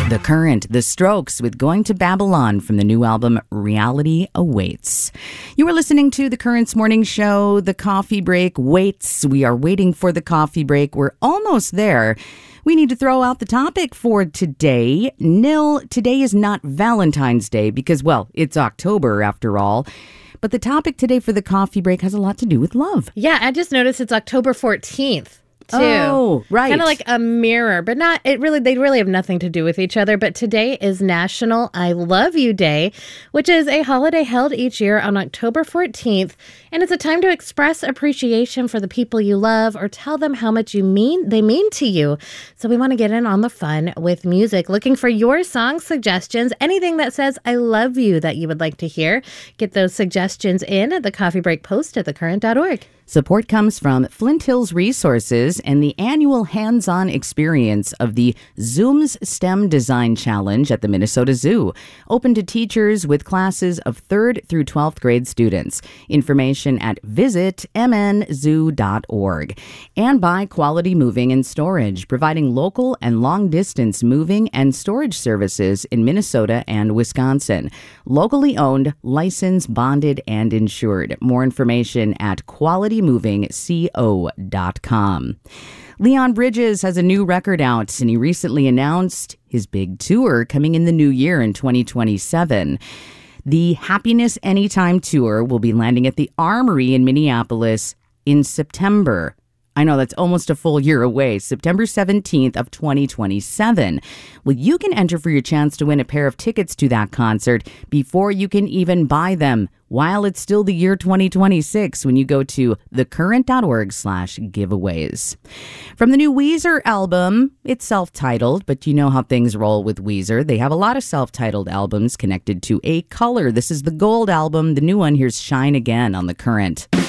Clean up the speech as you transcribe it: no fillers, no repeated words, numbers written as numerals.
The Current, The Strokes with Going to Babylon from the new album Reality Awaits. You are listening to The Current's morning show. The coffee break waits. We are waiting for the coffee break. We're almost there. We need to throw out the topic for today. Today is not Valentine's Day because, well, it's October after all. But the topic today for the coffee break has a lot to do with love. Yeah, I just noticed it's October 14th. Too. Oh, right. Kind of like a mirror, but not, they really have nothing to do with each other. But today is National I Love You Day, which is a holiday held each year on October 14th. And it's a time to express appreciation for the people you love or tell them how much they mean to you. So we want to get in on the fun with music. Looking for your song suggestions, anything that says I love you that you would like to hear. Get those suggestions in at the Coffee Break post at thecurrent.org. Support comes from Flint Hills Resources and the annual hands-on experience of the Zoom's STEM Design Challenge at the Minnesota Zoo, open to teachers with classes of 3rd through 12th grade students. Information at visitmnzoo.org. And by Quality Moving and Storage, providing local and long-distance moving and storage services in Minnesota and Wisconsin. Locally owned, licensed, bonded, and insured. More information at qualitymovingco.com. Leon Bridges has a new record out, and he recently announced his big tour coming in the new year in 2027. The Happiness Anytime Tour will be landing at the Armory in Minneapolis in September. I know that's almost a full year away, September 17th of 2027. Well, you can enter for your chance to win a pair of tickets to that concert before you can even buy them while it's still the year 2026 when you go to thecurrent.org/giveaways. From the new Weezer album, it's self-titled, but you know how things roll with Weezer. They have a lot of self-titled albums connected to a color. This is the Gold album. The new one, here's Shine Again on The Current.